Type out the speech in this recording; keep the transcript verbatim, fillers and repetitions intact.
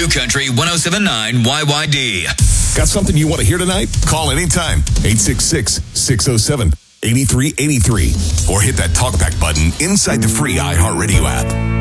New Country one oh seven point nine Y Y D. Got something you want to hear tonight? Call anytime. eight six six, six oh seven, eight three eight three. Or hit that talkback button inside the free iHeartRadio app.